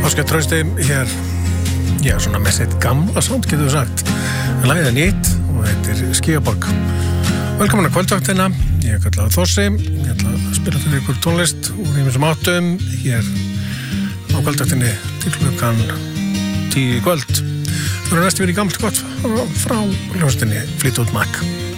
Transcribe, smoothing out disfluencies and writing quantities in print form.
Óskar Trausti hér, já, svona með sitt gamla sound, getur við sagt. Lagið er nýtt og þetta er Skíaborg. Velkomin að kvöldvaktina, ég er kallað Þorsi, ég ætla að spila fyrir ykkur tónlist úr ýmsum áttum hér á kvöldvaktinni til klukkan 10 í kvöld. Þú eru næstu verið í gamalt gott frá hljómsveitinni Fleetwood Mac.